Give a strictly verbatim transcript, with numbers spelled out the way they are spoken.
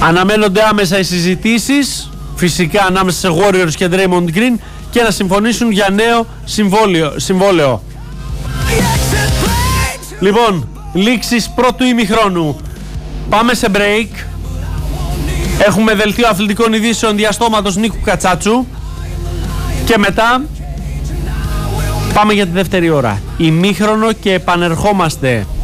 Αναμένονται άμεσα οι συζητήσεις, φυσικά ανάμεσα σε Warriors και Draymond Green, και να συμφωνήσουν για νέο συμβόλαιο. συμβόλαιο. Λοιπόν, λήξεις πρώτου ημιχρόνου. Πάμε σε break. Έχουμε δελτίο αθλητικών ειδήσεων διαστόματος Νίκου Κατσάτσου. Και μετά πάμε για τη δεύτερη ώρα. Ημίχρονο και επανερχόμαστε.